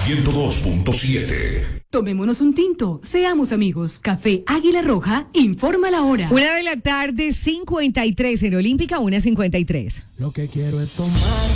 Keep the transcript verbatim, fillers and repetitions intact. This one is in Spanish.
ciento dos punto siete. Tomémonos un tinto, seamos amigos. Café Águila Roja, informa la hora. Una de la tarde, cincuenta y tres en Olímpica, una cincuenta y tres. Lo que quiero es tomar.